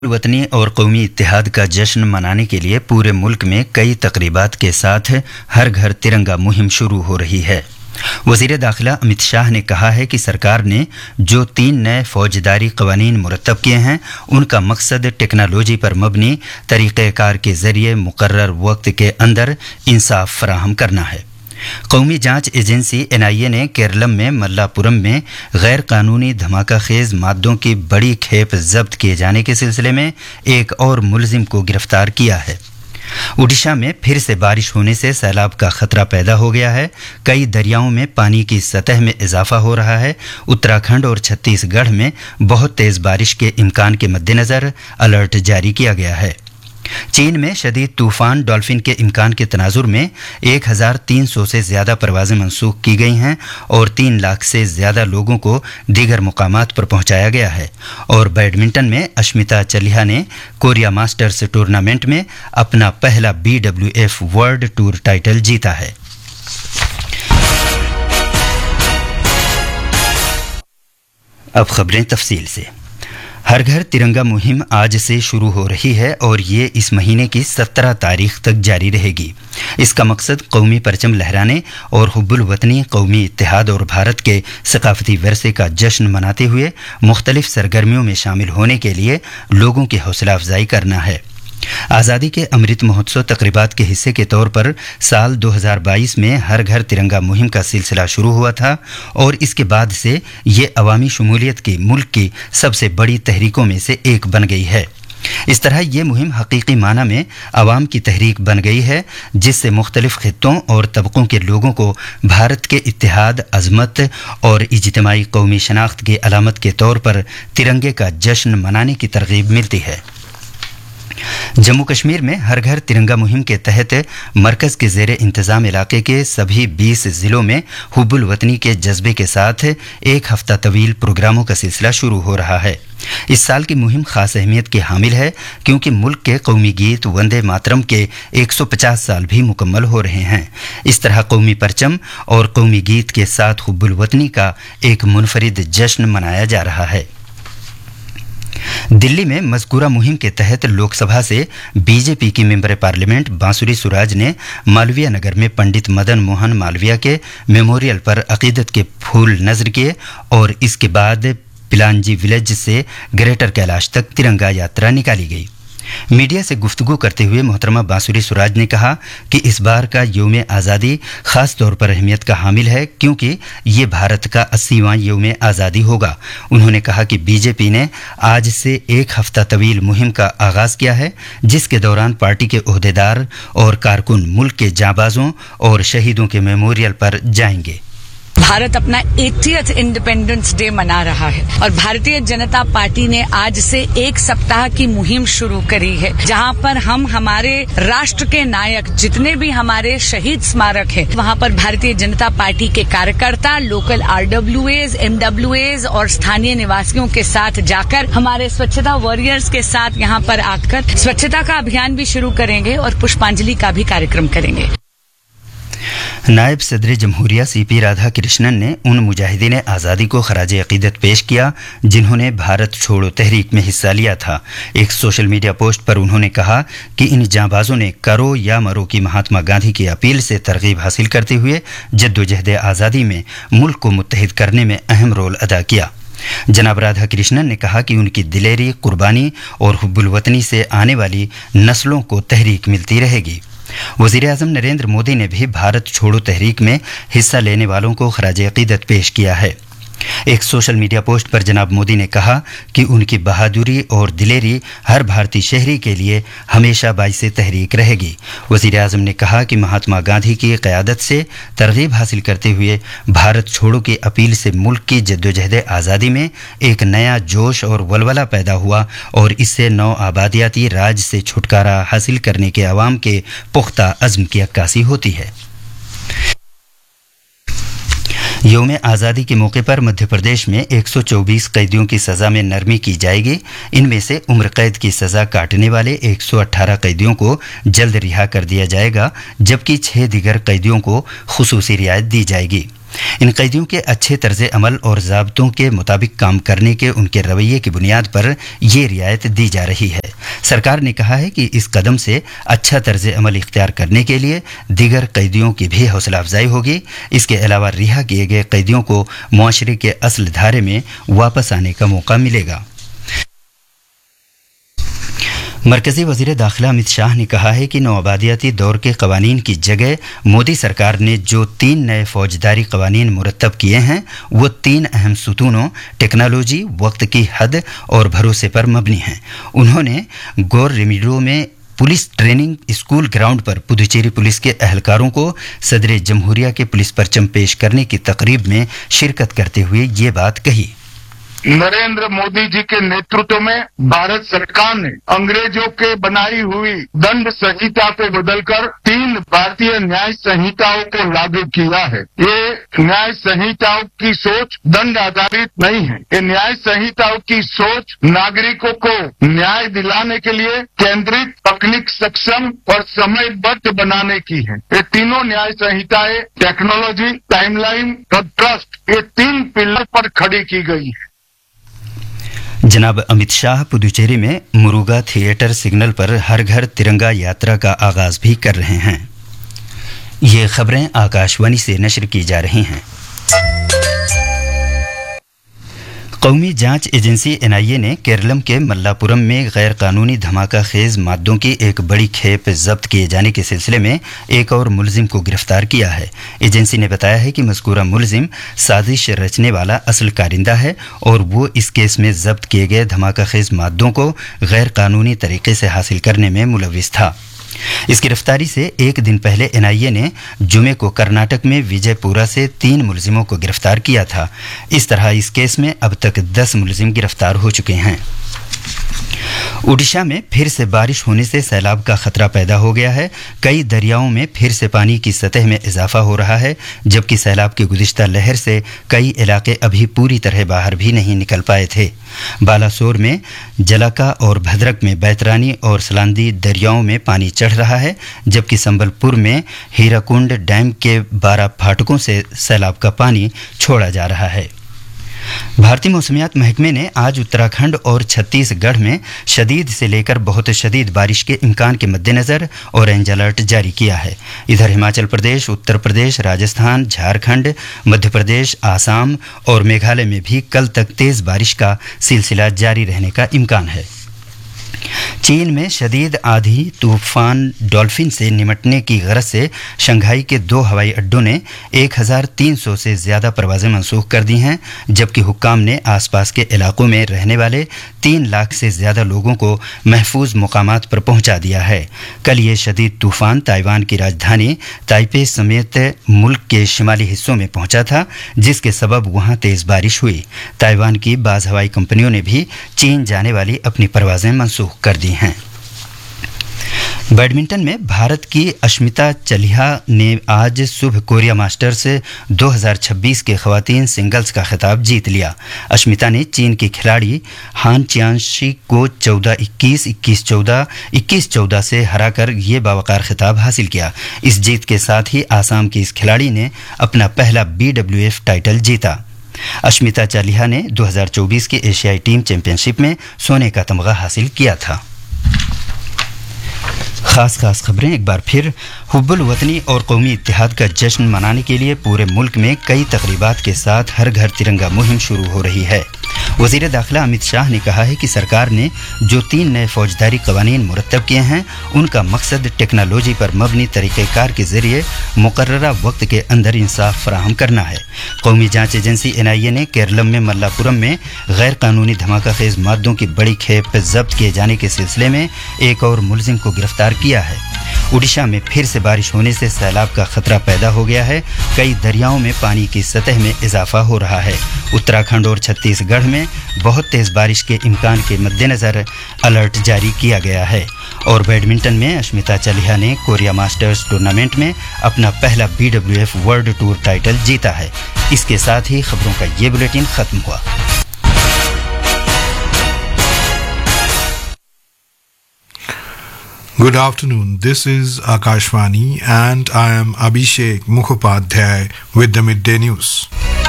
वतनी और कौमी इत्तेहाद का जश्न मनाने के लिए पूरे मुल्क में कई तकरीबात के साथ हर घर तिरंगा मुहिम शुरू हो रही है। वज़ीर दाखिला अमित शाह ने कहा है कि सरकार ने जो 3 नए फौजदारी कवानीन मुरतब किए हैं उनका मकसद टेक्नोलॉजी पर मबनी तरीक़ेकार के ज़रिए मुकर्रर वक्त के अंदर इंसाफ फराहम करना है। कौमी जांच एजेंसी NIA ने केरलम में मल्लापुरम में गैर कानूनी धमाका खेज मादों की बड़ी खेप जब्त किए जाने के सिलसिले में एक और मुलजिम को गिरफ्तार किया है। उड़ीसा में फिर से बारिश होने से सैलाब का खतरा पैदा हो गया है। कई दरियाओं में पानी की सतह में इजाफा हो रहा है। उत्तराखंड और छत्तीसगढ़ में बहुत तेज बारिश के इम्कान के मद्देनज़र अलर्ट जारी किया गया है। चीन में शदीद तूफान डॉल्फिन के इम्कान के तनाजुर में 1300 से ज़्यादा परवाज़ें मनसूख की गई हैं और 3 लाख से ज़्यादा लोगों को दीगर मुकामात पर पहुंचाया गया है। और बैडमिंटन में अश्मिता चलिहा ने कोरिया मास्टर्स टूर्नामेंट में अपना पहला BWF वर्ल्ड टूर टाइटल जीता है। अब खबरें तफसील से। हर घर तिरंगा मुहिम आज से शुरू हो रही है और ये इस महीने की 17 तारीख तक जारी रहेगी। इसका मकसद कौमी परचम लहराने और हुब्बुल वतनी, कौमी इत्तेहाद और भारत के सकाफती विरसे का जश्न मनाते हुए मुख्तलिफ सरगर्मियों में शामिल होने के लिए लोगों की हौसला अफजाई करना है। आज़ादी के अमृत महोत्सव तकरीबात के हिस्से के तौर पर साल 2022 में हर घर तिरंगा मुहिम का सिलसिला शुरू हुआ था और इसके बाद से ये अवामी शमूलियत की मुल्क की सबसे बड़ी तहरीकों में से एक बन गई है। इस तरह ये मुहिम हकीकी माना में अवाम की तहरीक बन गई है, जिससे मुख्तलिफ खित्तों और तबकों के लोगों को भारत के इत्तेहाद, अज़मत और इज्तिमाई कौमी शनाख्त की अलामत के तौर पर तिरंगे का जश्न मनाने की तरगीब मिलती है। जम्मू कश्मीर में हर घर तिरंगा मुहिम के तहत मरकज़ के ज़ेरे इंतज़ाम इलाके के सभी 20 ज़िलों में हुब्बुल वतनी के जज्बे के साथ एक हफ्ता तवील प्रोग्रामों का सिलसिला शुरू हो रहा है। इस साल की मुहिम खास अहमियत की हामिल है क्योंकि मुल्क के कौमी गीत वंदे मातरम के 150 साल भी मुकम्मल हो रहे हैं। इस तरह कौमी परचम और कौमी गीत के साथ हुब्बुल वतनी का एक मुनफरिद जश्न मनाया जा रहा है। दिल्ली में मज़कूरा मुहिम के तहत लोकसभा से बीजेपी की मेंबर पार्लियामेंट बांसुरी सुराज ने मालवीय नगर में पंडित मदन मोहन मालवीय के मेमोरियल पर अकीदत के फूल नज़र किए और इसके बाद पिलांजी विलेज से ग्रेटर कैलाश तक तिरंगा यात्रा निकाली गई। मीडिया से गुफ्तगू करते हुए मोहतरमा बांसुरी सुराज ने कहा कि इस बार का यौम आज़ादी ख़ास तौर पर अहमियत का हामिल है क्योंकि ये भारत का 80वां यौम आज़ादी होगा। उन्होंने कहा कि बीजेपी ने आज से एक हफ्ता तवील मुहिम का आगाज़ किया है, जिसके दौरान पार्टी के ओहदेदार और कारकुन मुल्क के जांबाजों और शहीदों के मेमोरियल पर जाएंगे। भारत अपना 80th इंडिपेंडेंस डे मना रहा है और भारतीय जनता पार्टी ने आज से एक सप्ताह की मुहिम शुरू करी है, जहां पर हम हमारे राष्ट्र के नायक जितने भी हमारे शहीद स्मारक है वहां पर भारतीय जनता पार्टी के कार्यकर्ता, लोकल RWAs, MWAs और स्थानीय निवासियों के साथ जाकर हमारे स्वच्छता वॉरियर्स के साथ यहां पर आकर स्वच्छता का अभियान भी शुरू करेंगे और पुष्पांजलि का भी कार्यक्रम करेंगे। नायब सदर जमहूरिया CP राधाकृष्णन ने उन मुजाहिदीन आज़ादी को खराज अकीदत पेश किया जिन्होंने भारत छोड़ो तहरीक में हिस्सा लिया था। एक सोशल मीडिया पोस्ट पर उन्होंने कहा कि इन जांबाजों ने करो या मरो की महात्मा गांधी की अपील से तरगीब हासिल करते हुए जद्दोजहद आज़ादी में मुल्क को मुत्तहिद करने में अहम रोल अदा किया। जनाब राधाकृष्णन ने कहा कि उनकी दिलेरी, कुर्बानी और हुब्बुल वतनी से आने वाली नस्लों को तहरीक मिलती रहेगी। वज़ीर आज़म नरेंद्र मोदी ने भी भारत छोड़ो तहरीक में हिस्सा लेने वालों को खराज अकीदत पेश किया है। एक सोशल मीडिया पोस्ट पर जनाब मोदी ने कहा कि उनकी बहादुरी और दिलेरी हर भारतीय शहरी के लिए हमेशा बाइसे तहरीक रहेगी। वज़ीर आज़म ने कहा कि महात्मा गांधी की क़यादत से तरगीब हासिल करते हुए भारत छोड़ो की अपील से मुल्क की जद्दोजहद आज़ादी में एक नया जोश और वलवला पैदा हुआ और इससे नौ आबादियाती राज से छुटकारा हासिल करने के अवाम के पुख्ता अज़्म की अक्कासी होती है। यौम आज़ादी के मौके पर मध्य प्रदेश में 124 कैदियों की सज़ा में नरमी की जाएगी। इनमें से उम्र कैद की सज़ा काटने वाले 118 कैदियों को जल्द रिहा कर दिया जाएगा, जबकि 6 दीगर कैदियों को खुसूसी रियायत दी जाएगी। इन कैदियों के अच्छे तर्ज अमल और ज़ाब्तों के मुताबिक काम करने के उनके रवैये की बुनियाद पर ये रियायत दी जा रही है। सरकार ने कहा है कि इस कदम से अच्छा तर्ज अमल इख्तियार करने के लिए दीगर कैदियों की भी हौसला अफजाई होगी। इसके अलावा रिहा किए गए कैदियों को मुआशरे के असल धारे में वापस आने का मौका मिलेगा। मरकजी वज़ीर दाखिला अमित शाह ने कहा है कि नौआबादियाती दौर के कवानीन की जगह मोदी सरकार ने जो 3 नए फौजदारी कवानीन मुरतब किए हैं वो 3 अहम सुतूनों टेक्नोलॉजी, वक्त की हद और भरोसे पर मबनी हैं। उन्होंने गोर रेमिडो में पुलिस ट्रेनिंग स्कूल ग्राउंड पर पुदुचेरी पुलिस के अहलकारों को सदर जमहूरिया के पुलिस परचम पेश करने की तकरीब में शिरकत करते हुए ये बात कही। नरेंद्र मोदी जी के नेतृत्व में भारत सरकार ने अंग्रेजों के बनाई हुई दंड संहिता को बदलकर 3 भारतीय न्याय संहिताओं को लागू किया है। ये न्याय संहिताओं की सोच दंड आधारित नहीं है। ये न्याय संहिताओं की सोच नागरिकों को न्याय दिलाने के लिए केंद्रित, तकनीक सक्षम और समयबद्ध बनाने की है। ये तीनों न्याय संहिताएं टेक्नोलॉजी, टाइमलाइन और ट्रस्ट, ये 3 पिलर पर खड़ी की गई है। जनाब अमित शाह पुदुचेरी में मुरुगा थिएटर सिग्नल पर हर घर तिरंगा यात्रा का आगाज भी कर रहे हैं। ये खबरें आकाशवाणी से नशर की जा रही हैं। कौमी जांच एजेंसी एनआईए ने केरलम के मल्लापुरम में गैर कानूनी धमाका खेज मादों की एक बड़ी खेप जब्त किए जाने के सिलसिले में एक और मुलजिम को गिरफ्तार किया है। एजेंसी ने बताया है कि मज़कूरा मुलजिम साजिश रचने वाला असल कारिंदा है और वो इस केस में जब्त किए गए धमाका खेज मादों को गैर कानूनी तरीके से हासिल करने में मुलविस था। इस गिरफ्तारी से एक दिन पहले एनआईए ने जुमे को कर्नाटक में विजयपुरा से 3 मुलजिमों को गिरफ्तार किया था। इस तरह इस केस में अब तक 10 मुलजिम गिरफ्तार हो चुके हैं। ओडिशा में फिर से बारिश होने से सैलाब का खतरा पैदा हो गया है। कई दरियाओं में फिर से पानी की सतह में इजाफा हो रहा है, जबकि सैलाब की गुज़िश्ता लहर से कई इलाके अभी पूरी तरह बाहर भी नहीं निकल पाए थे। बालासोर में जलाका और भद्रक में बैतरानी और सलांदी दरियाओं में पानी चढ़ रहा है, जबकि संबलपुर में हीराकुंड डैम के 12 फाटकों से सैलाब का पानी छोड़ा जा रहा है। भारतीय मौसमियात महकमे ने आज उत्तराखंड और छत्तीसगढ़ में शदीद से लेकर बहुत शदीद बारिश के इम्कान के मद्देनज़र ऑरेंज अलर्ट जारी किया है। इधर हिमाचल प्रदेश, उत्तर प्रदेश, राजस्थान, झारखंड, मध्य प्रदेश, आसाम और मेघालय में भी कल तक तेज़ बारिश का सिलसिला जारी रहने का इम्कान है। चीन में शदीद आंधी तूफान डॉल्फिन से निमटने की गरज से शंघाई के 2 हवाई अड्डों ने 1300 से ज़्यादा परवाज़ें मनसूख कर दी हैं, जबकि हुक्काम ने आसपास के इलाकों में रहने वाले 3 लाख से ज़्यादा लोगों को महफूज मुकामात पर पहुंचा दिया है। कल ये शदीद तूफान ताइवान की राजधानी ताइपे समेत मुल्क के शिमाली हिस्सों में पहुंचा था, जिसके सबब वहां तेज़ बारिश हुई। ताइवान की बाज़ हवाई कंपनियों ने भी चीन जाने वाली अपनी परवाज़ें मनसूख कर दी हैं। बैडमिंटन में भारत की अश्मिता चलिहा ने आज सुबह कोरिया मास्टर्स 2026 के खवातीन सिंगल्स का खिताब जीत लिया। अश्मिता ने चीन की खिलाड़ी हान चियांशी को 14-21, 21-14, 21-14 से हराकर ये बावकार खिताब हासिल किया। इस जीत के साथ ही आसाम की इस खिलाड़ी ने अपना पहला BWF टाइटल जीता। अश्मिता चालिहा ने 2024 की एशियाई टीम चैंपियनशिप में सोने का तमगा हासिल किया था। खास खबरें एक बार फिर। हुब्बुल वतनी और कौमी इत्तेहाद का जश्न मनाने के लिए पूरे मुल्क में कई तकरीबात के साथ हर घर तिरंगा मुहिम शुरू हो रही है। वज़ीर दाखिला अमित शाह ने कहा है कि सरकार ने जो 3 नए फौजदारी कवानीन मुरतब किए हैं उनका मकसद टेक्नोलॉजी पर मबनी तरीक़ेकार के ज़रिए मुकर्ररा वक्त के अंदर इंसाफ फराहम करना है। कौमी जांच एजेंसी एनआईए ने केरलम में मल्लापुरम में गैर कानूनी धमाका खेज मादों की बड़ी खेप जब्त किए जाने के सिलसिले में एक और मुलजिम को गिरफ्तार किया है। ओडिशा में फिर से बारिश होने से सैलाब का खतरा पैदा हो गया है। कई दरियाओं में पानी की सतह में इजाफा हो रहा है। उत्तराखंड और छत्तीसगढ़ में बहुत तेज़ बारिश के इम्कान के मद्देनज़र अलर्ट जारी किया गया है। और बैडमिंटन में अश्मिता चलिहा ने कोरिया मास्टर्स टूर्नामेंट में अपना पहला BWF वर्ल्ड टूर टाइटल जीता है। इसके साथ ही खबरों का ये बुलेटिन खत्म हुआ। Good afternoon. This is Akashvani and I am Abhishek Mukhopadhyay with the Midday News.